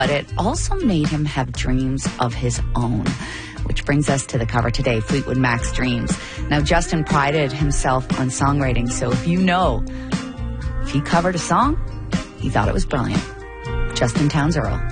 but it also made him have dreams of his own. Which brings us to the cover today, Fleetwood Mac's Dreams. Now, Justin prided himself on songwriting, so if he covered a song, he thought it was brilliant. Justin Townes Earle.